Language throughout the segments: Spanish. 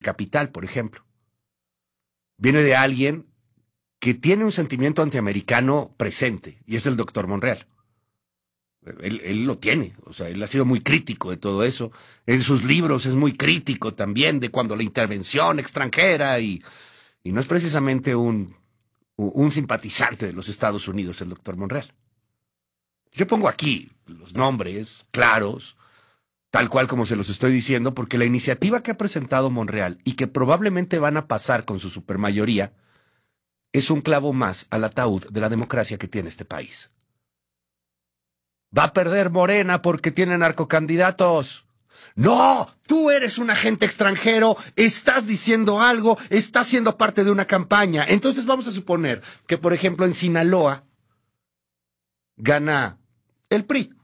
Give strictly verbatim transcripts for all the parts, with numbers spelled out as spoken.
capital, por ejemplo. Viene de alguien que tiene un sentimiento antiamericano presente, y es el doctor Monreal. Él, él lo tiene, o sea, él ha sido muy crítico de todo eso. En sus libros es muy crítico también de cuando la intervención extranjera, y, y no es precisamente un, un simpatizante de los Estados Unidos el doctor Monreal. Yo pongo aquí los nombres claros, tal cual como se los estoy diciendo, porque la iniciativa que ha presentado Monreal y que probablemente van a pasar con su supermayoría es un clavo más al ataúd de la democracia que tiene este país. Va a perder Morena porque tiene narcocandidatos. No, tú eres un agente extranjero, estás diciendo algo, estás siendo parte de una campaña. Entonces vamos a suponer que, por ejemplo, en Sinaloa gana el P R I.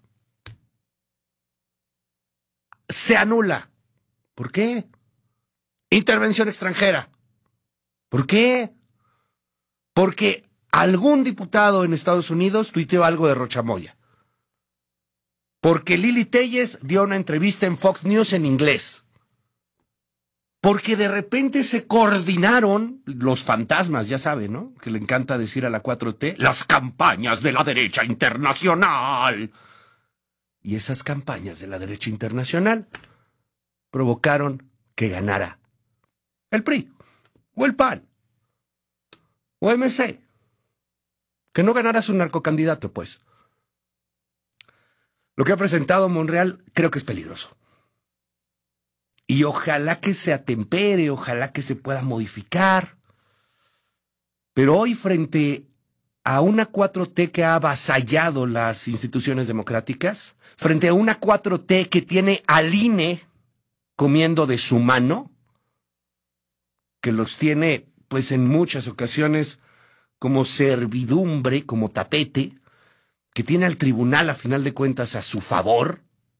Se anula. ¿Por qué? Intervención extranjera. ¿Por qué? Porque algún diputado en Estados Unidos tuiteó algo de Rochamoya. Porque Lili Téllez dio una entrevista en Fox News en inglés. Porque de repente se coordinaron los fantasmas, ya saben, ¿no? Que le encanta decir a la cuatro T, las campañas de la derecha internacional. Y esas campañas de la derecha internacional provocaron que ganara el P R I, o el P A N, o M C. Que no ganara su narcocandidato, pues. Lo que ha presentado Monreal creo que es peligroso. Y ojalá que se atempere, ojalá que se pueda modificar. Pero hoy, frente a una cuatro T que ha avasallado las instituciones democráticas, frente a una cuatro T que tiene al I N E comiendo de su mano, que los tiene, pues en muchas ocasiones, como servidumbre, como tapete, que tiene al tribunal, a final de cuentas, a su favor.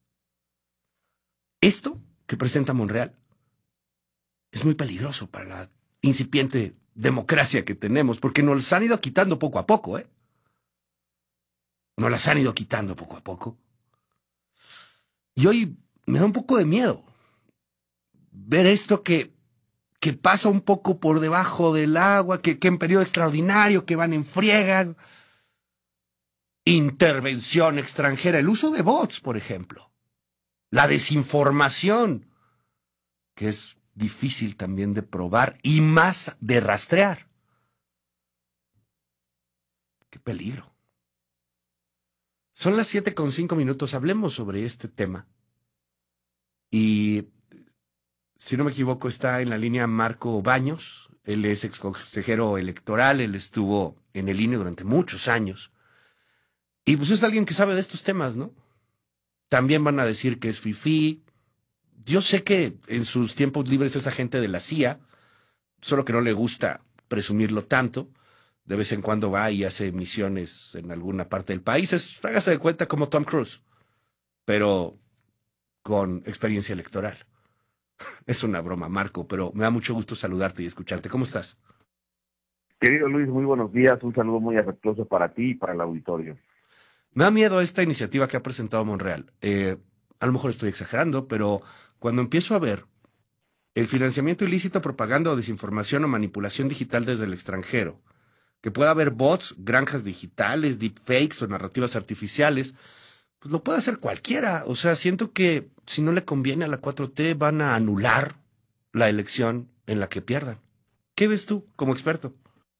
Esto que presenta Monreal es muy peligroso para la incipiente democracia que tenemos, porque nos las han ido quitando poco a poco, ¿eh? Nos las han ido quitando poco a poco. Y hoy me da un poco de miedo ver esto que, que pasa un poco por debajo del agua, que, que en periodo extraordinario, que van en friega. Intervención extranjera, el uso de bots, por ejemplo. La desinformación, que es difícil también de probar y más de rastrear. ¡Qué peligro! Son las siete con cinco minutos, hablemos sobre este tema. Y, si no me equivoco, está en la línea Marco Baños. Él es ex consejero electoral, él estuvo en el I N E durante muchos años. Y pues es alguien que sabe de estos temas, ¿no? También van a decir que es fifí. Yo sé que en sus tiempos libres es agente de la C I A, solo que no le gusta presumirlo tanto. De vez en cuando va y hace misiones en alguna parte del país. Es, hágase de cuenta, como Tom Cruise, pero con experiencia electoral. Es una broma, Marco, pero me da mucho gusto saludarte y escucharte. ¿Cómo estás? Querido Luis, muy buenos días. Un saludo muy afectuoso para ti y para el auditorio. Me da miedo esta iniciativa que ha presentado Monreal. Eh, a lo mejor estoy exagerando, pero cuando empiezo a ver el financiamiento ilícito, propaganda o desinformación o manipulación digital desde el extranjero, que pueda haber bots, granjas digitales, deepfakes o narrativas artificiales, pues lo puede hacer cualquiera. O sea, siento que si no le conviene a la cuatro T van a anular la elección en la que pierdan. ¿Qué ves tú como experto?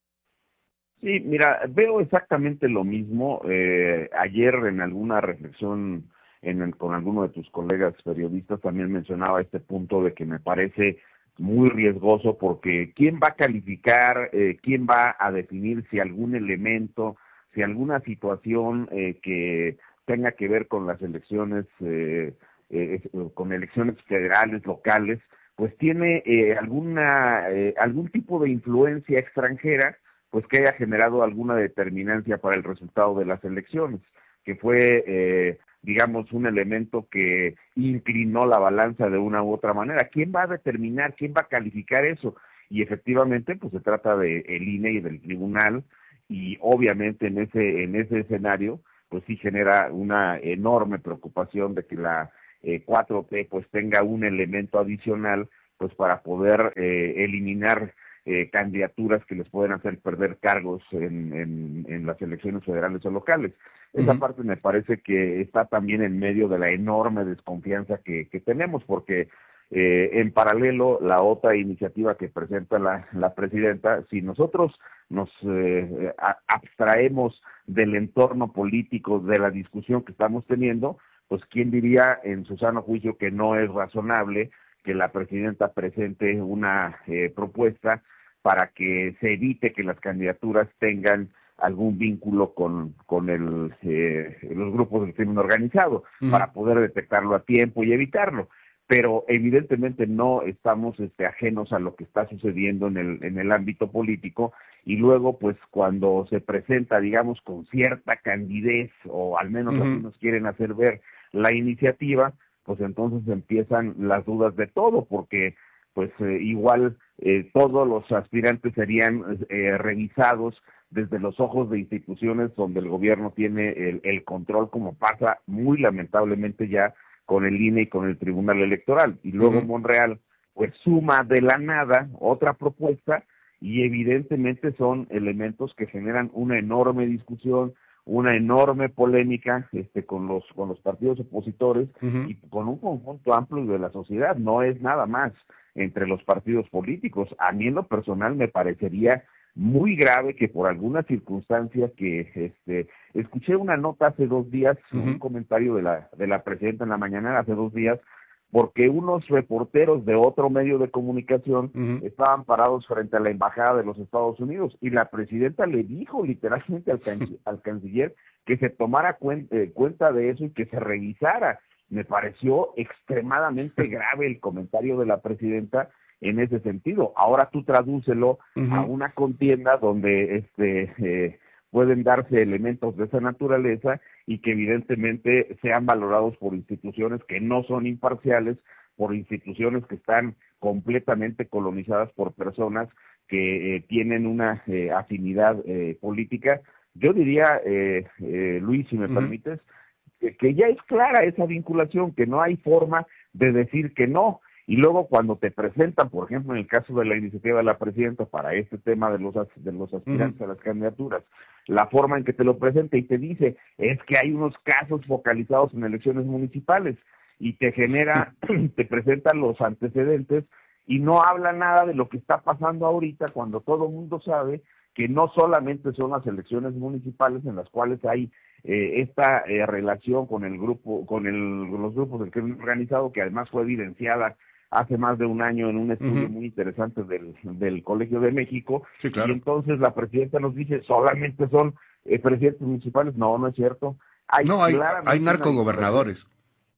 Sí, mira, veo exactamente lo mismo. Eh, ayer en alguna reflexión en el, con alguno de tus colegas periodistas también mencionaba este punto de que me parece muy riesgoso porque ¿quién va a calificar, eh, quién va a definir si algún elemento, si alguna situación eh, que tenga que ver con las elecciones, eh, eh, con elecciones federales, locales, pues tiene eh, alguna eh, algún tipo de influencia extranjera, pues que haya generado alguna determinancia para el resultado de las elecciones, que fue, eh, digamos, un elemento que inclinó la balanza de una u otra manera. ¿Quién va a determinar, quién va a calificar eso? Y efectivamente, pues se trata de el I N E y del tribunal, y obviamente en ese en ese escenario, pues sí genera una enorme preocupación de que la eh, cuatro T pues tenga un elemento adicional pues para poder eh, eliminar eh, candidaturas que les pueden hacer perder cargos en, en, en las elecciones federales o locales. Esa uh-huh. parte me parece que está también en medio de la enorme desconfianza que, que tenemos, porque eh, en paralelo la otra iniciativa que presenta la, la presidenta, si nosotros nos eh, abstraemos del entorno político, de la discusión que estamos teniendo, pues quién diría en su sano juicio que no es razonable que la presidenta presente una eh, propuesta para que se evite que las candidaturas tengan algún vínculo con, con el, eh, los grupos del crimen organizado, uh-huh. para poder detectarlo a tiempo y evitarlo. Pero evidentemente no estamos este, ajenos a lo que está sucediendo en el, en el ámbito político, y luego pues cuando se presenta, digamos, con cierta candidez, o al menos uh-huh. así nos quieren hacer ver la iniciativa, pues entonces empiezan las dudas de todo, porque pues eh, igual eh, todos los aspirantes serían eh, revisados desde los ojos de instituciones donde el gobierno tiene el, el control, como pasa muy lamentablemente ya con el I N E y con el Tribunal Electoral. Y luego uh-huh. Monreal pues suma de la nada otra propuesta, y evidentemente son elementos que generan una enorme discusión, una enorme polémica este, con los con los partidos opositores uh-huh. y con un conjunto amplio de la sociedad. No es nada más entre los partidos políticos. A mí en lo personal me parecería muy grave que por alguna circunstancia que este escuché una nota hace dos días, uh-huh. un comentario de la de la presidenta en la mañana hace dos días, porque unos reporteros de otro medio de comunicación uh-huh. estaban parados frente a la embajada de los Estados Unidos, y la presidenta le dijo literalmente al, can- al canciller que se tomara cuen- eh, cuenta de eso y que se revisara. Me pareció extremadamente grave el comentario de la presidenta en ese sentido. Ahora tú tradúcelo uh-huh. a una contienda donde este eh, pueden darse elementos de esa naturaleza y que evidentemente sean valorados por instituciones que no son imparciales, por instituciones que están completamente colonizadas por personas que eh, tienen una eh, afinidad eh, política. Yo diría, eh, eh, Luis, si me uh-huh. permites, que, que ya es clara esa vinculación, que no hay forma de decir que no. Y luego cuando te presentan, por ejemplo, en el caso de la iniciativa de la presidenta para este tema de los de los aspirantes uh-huh. a las candidaturas, la forma en que te lo presenta y te dice es que hay unos casos focalizados en elecciones municipales, y te genera, te presentan los antecedentes y no habla nada de lo que está pasando ahorita, cuando todo el mundo sabe que no solamente son las elecciones municipales en las cuales hay eh, esta eh, relación con el grupo, con el, los grupos del crimen organizado, que además fue evidenciada hace más de un año en un estudio uh-huh. muy interesante del, del Colegio de México, sí, claro. Y entonces la presidenta nos dice, solamente son eh, presidentes municipales. No, no es cierto. Hay no, hay, hay narcogobernadores.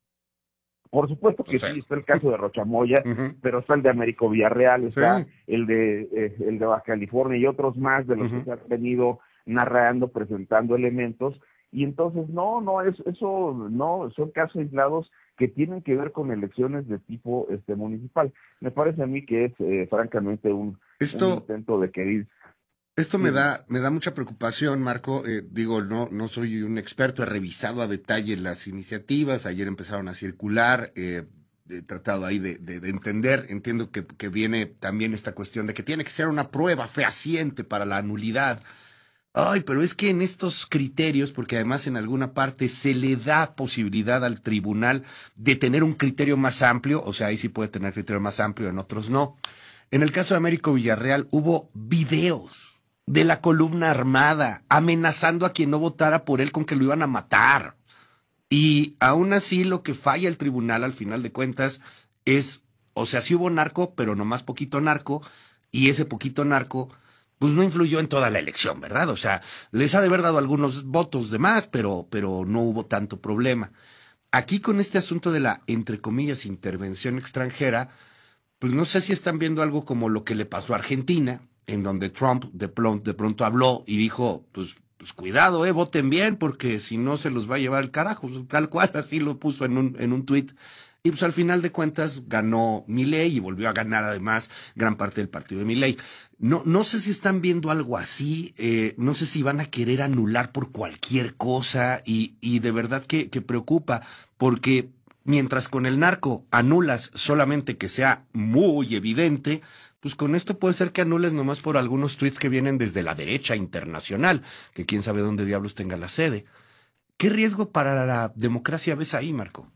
Por supuesto que o sea. sí, está el caso de Rochamoya, uh-huh. pero está el de Américo Villarreal, está sí. el de eh, el de Baja California y otros más de los uh-huh. que se han venido narrando, presentando elementos. Y entonces, no, no, es, eso no, son casos aislados que tienen que ver con elecciones de tipo este municipal. Me parece a mí que es eh, francamente un, esto, un intento de querer. Esto sí. me da me da mucha preocupación, Marco. Eh, digo, no no soy un experto, he revisado a detalle las iniciativas, ayer empezaron a circular, eh, he tratado ahí de, de, de entender, entiendo que, que viene también esta cuestión de que tiene que ser una prueba fehaciente para la nulidad. Ay, pero es que en estos criterios, porque además en alguna parte se le da posibilidad al tribunal de tener un criterio más amplio, o sea, ahí sí puede tener criterio más amplio, en otros no. En el caso de Américo Villarreal hubo videos de la columna armada amenazando a quien no votara por él con que lo iban a matar. Y aún así lo que falla el tribunal al final de cuentas es, o sea, sí hubo narco, pero nomás poquito narco, y ese poquito narco pues no influyó en toda la elección, ¿verdad? O sea, les ha de haber dado algunos votos de más, pero, pero no hubo tanto problema. Aquí con este asunto de la, entre comillas, intervención extranjera, pues no sé si están viendo algo como lo que le pasó a Argentina, en donde Trump de pronto, de pronto habló y dijo, pues, pues cuidado, eh, voten bien, porque si no se los va a llevar el carajo, tal cual, así lo puso en un, en un tuit. Y pues al final de cuentas ganó Milei y volvió a ganar además gran parte del partido de Milei. No, no sé si están viendo algo así, eh, no sé si van a querer anular por cualquier cosa y, y de verdad que, que preocupa, porque Mientras con el narco anulas solamente que sea muy evidente, pues con esto puede ser que anules nomás por algunos tweets que vienen desde la derecha internacional, que quién sabe dónde diablos tenga la sede. ¿Qué riesgo para la democracia ves ahí, Marco?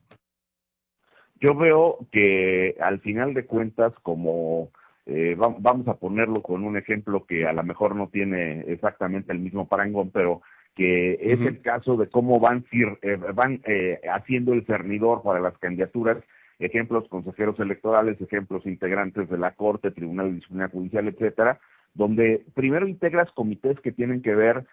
Yo veo que al final de cuentas, como eh, va, vamos a ponerlo con un ejemplo que a lo mejor no tiene exactamente el mismo parangón, pero que es uh-huh. el caso de cómo van, eh, van eh, haciendo el cernidor para las candidaturas, ejemplos consejeros electorales, ejemplos integrantes de la Corte, Tribunal de Disciplina Judicial, etcétera, donde primero integras comités que tienen que ver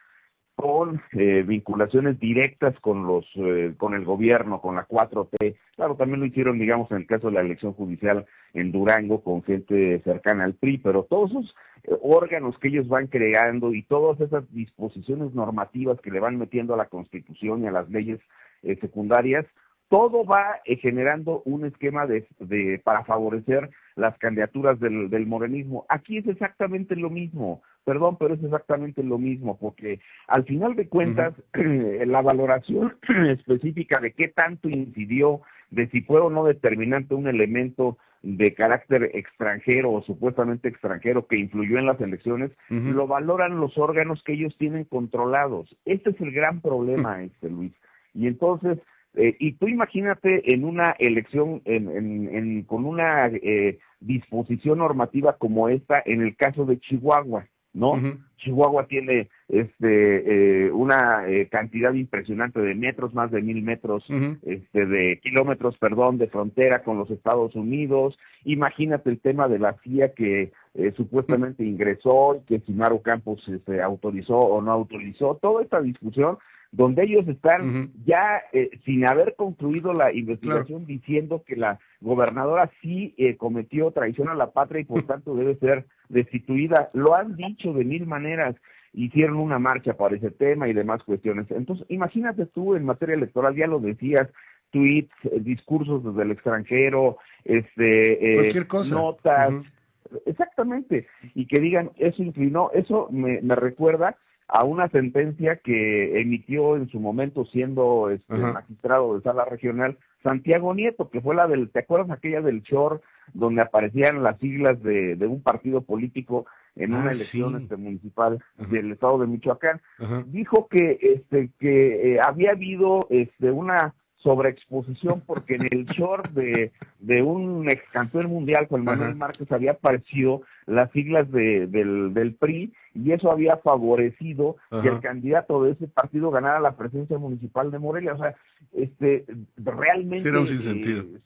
con eh, vinculaciones directas con los eh, con el gobierno, con la cuatro T. Claro, también lo hicieron, digamos, en el caso de la elección judicial en Durango, con gente cercana al P R I, pero todos esos eh, órganos que ellos van creando y todas esas disposiciones normativas que le van metiendo a la Constitución y a las leyes eh, secundarias, todo va eh, generando un esquema de, de para favorecer las candidaturas del, del morenismo. Aquí es exactamente lo mismo, perdón, pero es exactamente lo mismo, porque al final de cuentas, uh-huh. la valoración específica de qué tanto incidió, de si fue o no determinante un elemento de carácter extranjero o supuestamente extranjero que influyó en las elecciones, uh-huh. lo valoran los órganos que ellos tienen controlados. Este es el gran problema, uh-huh. este Luis. Y entonces, Eh, y tú imagínate en una elección en, en, en, con una eh, disposición normativa como esta en el caso de Chihuahua, ¿no? Uh-huh. Chihuahua tiene este eh, una eh, cantidad impresionante de metros, más de mil metros, uh-huh. este de kilómetros, perdón, de frontera con los Estados Unidos. Imagínate el tema de la C I A que eh, supuestamente uh-huh. ingresó y que si Maru Campos este, autorizó o no autorizó, toda esta discusión donde ellos están uh-huh. ya eh, sin haber concluido la investigación, claro. diciendo que la gobernadora sí eh, cometió traición a la patria y por tanto debe ser destituida. Lo han dicho de mil maneras, hicieron una marcha para ese tema y demás cuestiones. Entonces, imagínate tú en materia electoral, ya lo decías, tweets, eh, discursos desde el extranjero, este, eh, cualquier cosa. Notas, uh-huh. exactamente, y que digan, eso inclinó, eso me, me recuerda a una sentencia que emitió en su momento siendo este, uh-huh. magistrado de sala regional Santiago Nieto, que fue la del, ¿te acuerdas aquella del Shore, donde aparecían las siglas de, de un partido político en ah, una elección sí. este, municipal uh-huh. del estado de Michoacán? Uh-huh. Dijo que este que eh, había habido este una sobreexposición porque en el short de, de un ex campeón mundial, Juan Manuel uh-huh. Márquez, había aparecido las siglas de, del, del P R I y eso había favorecido uh-huh. que el candidato de ese partido ganara la presidencia municipal de Morelia. O sea, este realmente sí, era un sinsentido. Eh,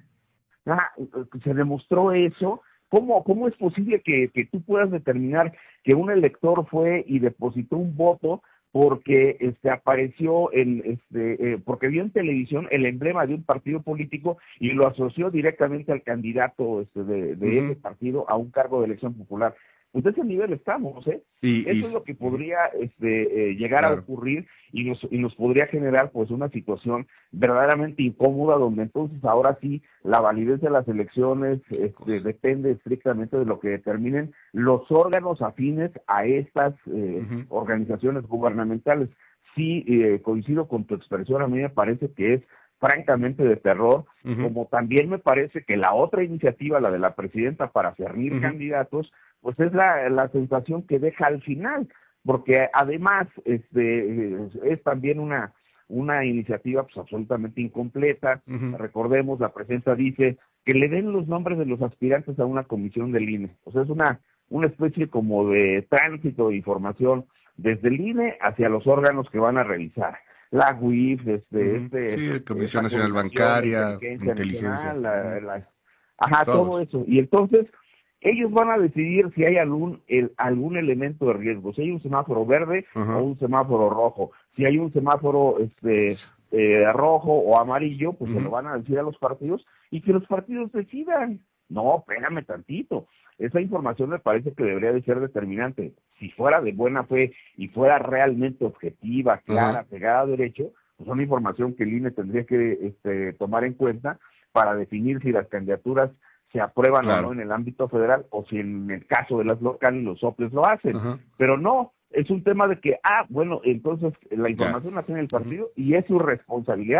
se, ah, se demostró eso. ¿Cómo, cómo es posible que, que tú puedas determinar que un elector fue y depositó un voto porque este apareció en este eh, porque vio en televisión el emblema de un partido político y lo asoció directamente al candidato este de, de uh-huh. ese partido a un cargo de elección popular? Pues de ese nivel estamos, ¿eh? Y, Eso y, es lo que podría este, eh, llegar claro. a ocurrir y nos, y nos podría generar pues una situación verdaderamente incómoda donde entonces ahora sí la validez de las elecciones este, depende estrictamente de lo que determinen los órganos afines a estas eh, uh-huh. organizaciones gubernamentales. Sí, eh, coincido con tu expresión, a mí me parece que es francamente de terror, uh-huh. como también me parece que la otra iniciativa, la de la presidenta para cernir uh-huh. candidatos, pues es la, la sensación que deja al final, porque además este es también una una iniciativa pues absolutamente incompleta. Uh-huh. Recordemos, la presidenta dice que le den los nombres de los aspirantes a una comisión del I N E. O sea, es una una especie como de tránsito de información desde el I N E hacia los órganos que van a revisar. La U I F, este, uh-huh. este sí, Comisión Nacional Bancaria, Inteligencia, inteligencia. La, la, ajá, Todos. todo eso. Y entonces ellos van a decidir si hay algún el, algún elemento de riesgo, si hay un semáforo verde uh-huh. o un semáforo rojo. Si hay un semáforo este eh, rojo o amarillo, pues uh-huh. se lo van a decir a los partidos y que los partidos decidan. No, espérame tantito. Esa información me parece que debería de ser determinante. Si fuera de buena fe y fuera realmente objetiva, clara, uh-huh. pegada a derecho, pues una información que el I N E tendría que este, tomar en cuenta para definir si las candidaturas se aprueban claro. o no en el ámbito federal, o si en el caso de las locales los soples lo hacen. Uh-huh. Pero no, es un tema de que, ah, bueno, entonces la información la tiene el partido uh-huh. y es su responsabilidad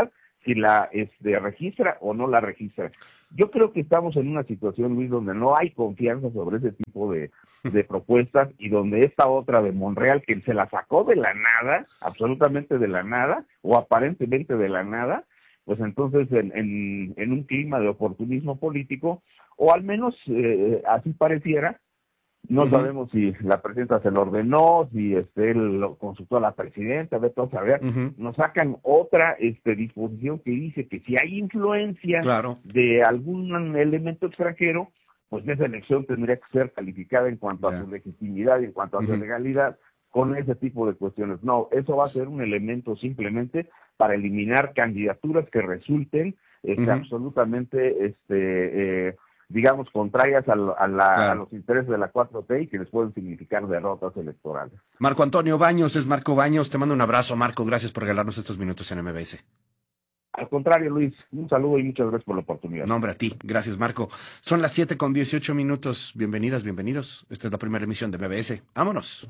si la este, registra o no la registra. Yo creo que estamos en una situación, Luis, donde no hay confianza sobre ese tipo de, de propuestas y donde esta otra de Monreal, que se la sacó de la nada, absolutamente de la nada, o aparentemente de la nada, pues entonces en, en, en un clima de oportunismo político, o al menos eh, así pareciera. No uh-huh. sabemos si la presidenta se lo ordenó, si este él lo consultó a la presidenta, de todo saber. Uh-huh. Nos sacan otra este disposición que dice que si hay influencia claro. de algún elemento extranjero, pues esa elección tendría que ser calificada en cuanto yeah. a su legitimidad y en cuanto a uh-huh. su legalidad con ese tipo de cuestiones. No, eso va a ser un elemento simplemente para eliminar candidaturas que resulten este, uh-huh. absolutamente este eh, digamos, contrarias a, lo, a, la, claro. a los intereses de la cuatro T y que les pueden significar derrotas electorales. Marco Antonio Baños, es Marco Baños. Te mando un abrazo, Marco. Gracias por regalarnos estos minutos en M B S. Al contrario, Luis, un saludo y muchas gracias por la oportunidad. No, hombre, a ti. Gracias, Marco. Son las siete con dieciocho minutos. Bienvenidas, bienvenidos. Esta es la primera emisión de M B S. ¡Vámonos!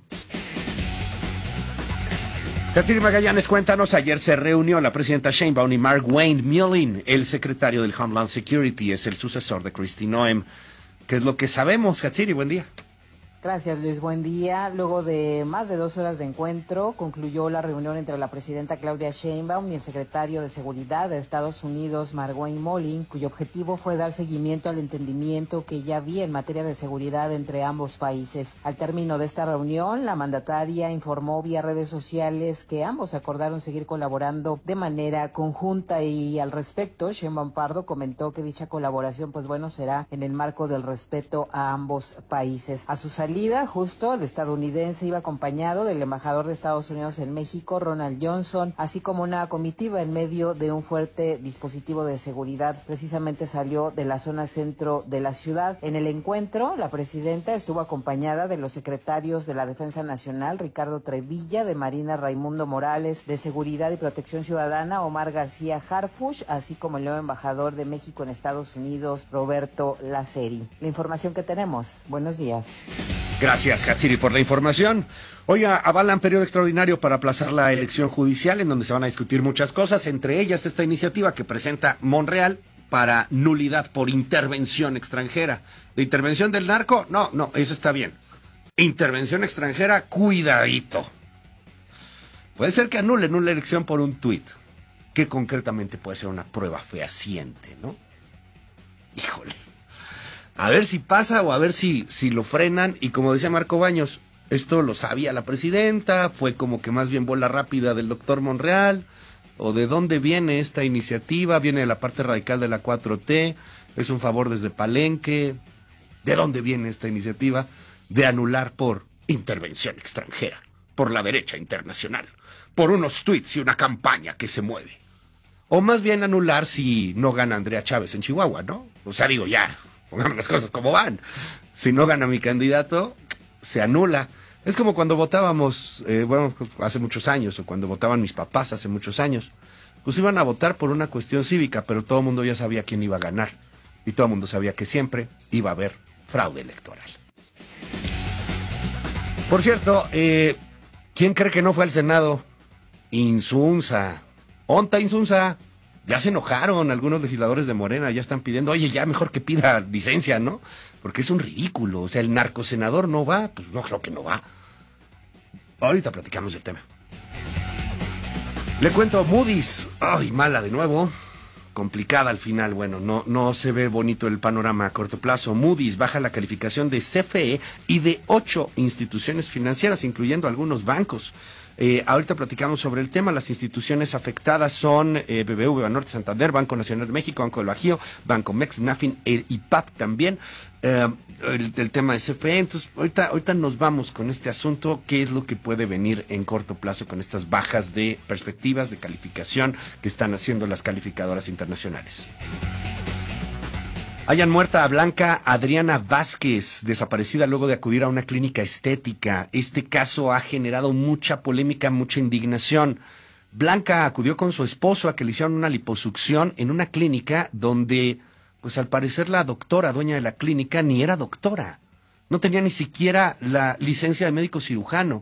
Katsiri Magallanes, cuéntanos, ayer se reunió la presidenta Sheinbaum y Mark Wayne Mullin, el secretario del Homeland Security, es el sucesor de Kristi Noem. ¿Qué es lo que sabemos, Katsiri? Buen día. Gracias, Luis. Buen día. Luego de más de dos horas de encuentro, concluyó la reunión entre la presidenta Claudia Sheinbaum y el secretario de Seguridad de Estados Unidos, Mark Wayne Mullin, cuyo objetivo fue dar seguimiento al entendimiento que ya había en materia de seguridad entre ambos países. Al término de esta reunión, la mandataria informó vía redes sociales que ambos acordaron seguir colaborando de manera conjunta y al respecto, Sheinbaum Pardo comentó que dicha colaboración, pues bueno, será en el marco del respeto a ambos países. A su salida, justo el estadounidense iba acompañado del embajador de Estados Unidos en México, Ronald Johnson, así como una comitiva en medio de un fuerte dispositivo de seguridad. Precisamente salió de la zona centro de la ciudad. En el encuentro, la presidenta estuvo acompañada de los secretarios de la Defensa Nacional, Ricardo Trevilla, de Marina, Raimundo Morales, de Seguridad y Protección Ciudadana, Omar García Harfuch, así como el nuevo embajador de México en Estados Unidos, Roberto Laceri. La información que tenemos. Buenos días. Gracias, Katsiri, por la información. Oiga, avalan periodo extraordinario para aplazar la elección judicial, en donde se van a discutir muchas cosas, entre ellas esta iniciativa que presenta Monreal para nulidad por intervención extranjera. ¿De intervención del narco? No, no, eso está bien. Intervención extranjera, cuidadito. Puede ser que anulen una elección por un tuit, que concretamente puede ser una prueba fehaciente, ¿no? Híjole. A ver si pasa o a ver si, si lo frenan. Y como decía Marco Baños, esto lo sabía la presidenta, fue como que más bien bola rápida del doctor Monreal. ¿O de dónde viene esta iniciativa? ¿Viene de la parte radical de la cuatro T? ¿Es un favor desde Palenque? ¿De dónde viene esta iniciativa de anular por intervención extranjera? Por la derecha internacional, por unos tuits y una campaña que se mueve. O más bien anular si no gana Andrea Chávez en Chihuahua, ¿no? O sea, digo, ya... pongamos las cosas como van. Si no gana mi candidato, se anula. Es como cuando votábamos, eh, bueno, hace muchos años, o cuando votaban mis papás hace muchos años. Pues iban a votar por una cuestión cívica, pero todo el mundo ya sabía quién iba a ganar. Y todo el mundo sabía que siempre iba a haber fraude electoral. Por cierto, eh, ¿quién cree que no fue al Senado? Insunza. ¿Onta Insunza? Ya se enojaron algunos legisladores de Morena, ya están pidiendo, oye, ya mejor que pida licencia, ¿no? Porque es un ridículo, o sea, el narcosenador no va, pues no creo que no va. Ahorita platicamos del tema. Le cuento, Moody's, ay, mala de nuevo, complicada al final, bueno, no, no se ve bonito el panorama a corto plazo. Moody's baja la calificación de C F E y de ocho instituciones financieras, incluyendo algunos bancos. Eh, ahorita platicamos sobre el tema. Las instituciones afectadas son eh, B B V, Banorte, Santander, Banco Nacional de México, Banco del Bajío, Banco Mex, Nafin, el I P A P también. Eh, el, el tema de C F E. Entonces, ahorita, ahorita nos vamos con este asunto. ¿Qué es lo que puede venir en corto plazo con estas bajas de perspectivas de calificación que están haciendo las calificadoras internacionales? Hayan muerta a Blanca Adriana Vázquez, desaparecida luego de acudir a una clínica estética. Este caso ha generado mucha polémica, mucha indignación. Blanca acudió con su esposo a que le hicieran una liposucción en una clínica donde, pues al parecer la doctora, dueña de la clínica, ni era doctora. No tenía ni siquiera la licencia de médico cirujano.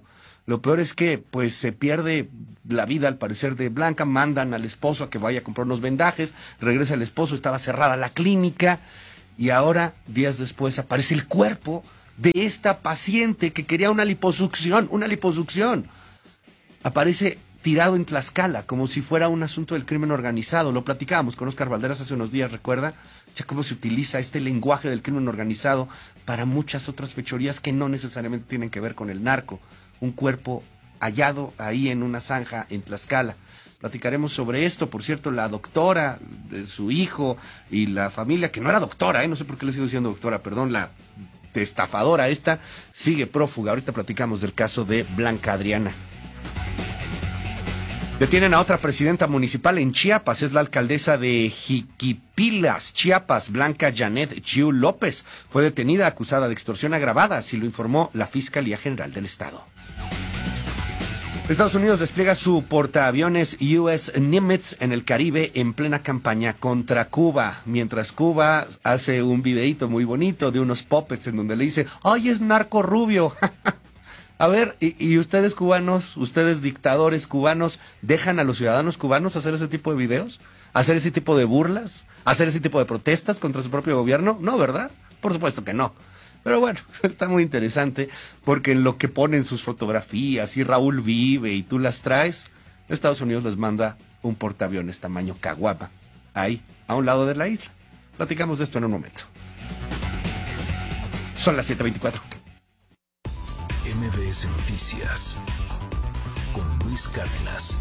Lo peor es que pues se pierde la vida al parecer de Blanca, mandan al esposo a que vaya a comprar unos vendajes, regresa el esposo, estaba cerrada la clínica y ahora, días después, aparece el cuerpo de esta paciente que quería una liposucción, una liposucción. Aparece tirado en Tlaxcala, como si fuera un asunto del crimen organizado. Lo platicábamos con Óscar Valderas hace unos días, ¿recuerda? Ya cómo se utiliza este lenguaje del crimen organizado para muchas otras fechorías que no necesariamente tienen que ver con el narco. Un cuerpo hallado ahí en una zanja en Tlaxcala. Platicaremos sobre esto. Por cierto, la doctora, su hijo y la familia, que no era doctora, ¿eh? No sé por qué le sigo diciendo doctora, perdón, la estafadora esta, sigue prófuga. Ahorita platicamos del caso de Blanca Adriana. Detienen a otra presidenta municipal en Chiapas, es la alcaldesa de Jiquipilas, Chiapas, Blanca Janet Giu López. Fue detenida acusada de extorsión agravada, así lo informó la Fiscalía General del Estado. Estados Unidos despliega su portaaviones U S Nimitz en el Caribe en plena campaña contra Cuba, mientras Cuba hace un videíto muy bonito de unos puppets en donde le dice, ¡ay, es narco rubio! A ver, y, y ustedes cubanos, ustedes dictadores cubanos, ¿dejan a los ciudadanos cubanos hacer ese tipo de videos? ¿Hacer ese tipo de burlas? ¿Hacer ese tipo de protestas contra su propio gobierno? No, ¿verdad? Por supuesto que no. Pero bueno, está muy interesante porque en lo que ponen sus fotografías y Raúl vive y tú las traes, Estados Unidos les manda un portaaviones tamaño caguama ahí, a un lado de la isla. Platicamos de esto en un momento. Son las siete veinticuatro. M B S Noticias con Luis Cárdenas.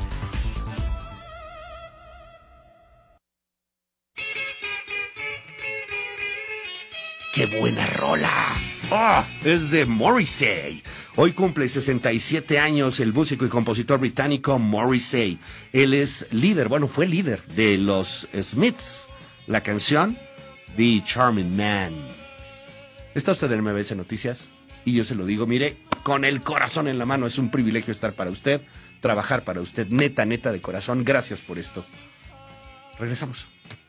¡Qué buena rola! ¡Ah! Oh, es de Morrissey. Hoy cumple sesenta y siete años el músico y compositor británico Morrissey. Él es líder, bueno, fue líder de los Smiths. La canción, The Charming Man. Está usted en M B S Noticias y yo se lo digo, mire, con el corazón en la mano. Es un privilegio estar para usted, trabajar para usted, neta, neta de corazón. Gracias por esto. Regresamos.